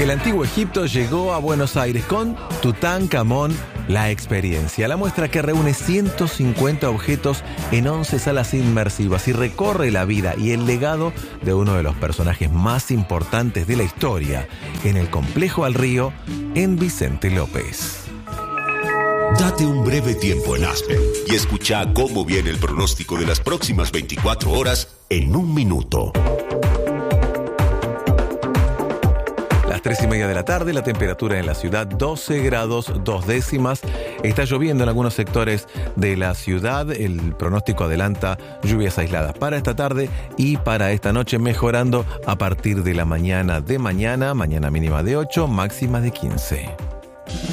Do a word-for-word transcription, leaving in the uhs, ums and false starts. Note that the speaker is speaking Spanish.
El antiguo Egipto llegó a Buenos Aires con Tutankamón, la experiencia. La muestra que reúne ciento cincuenta objetos en once salas inmersivas y recorre la vida y el legado de uno de los personajes más importantes de la historia en el complejo al río en Vicente López. Date un breve tiempo en Aspen y escucha cómo viene el pronóstico de las próximas veinticuatro horas en un minuto. Las tres y media de la tarde, la temperatura en la ciudad doce grados dos décimas. Está lloviendo en algunos sectores de la ciudad. El pronóstico adelanta lluvias aisladas para esta tarde y para esta noche, mejorando a partir de la mañana de mañana. Mañana mínima de ocho, máxima de quince.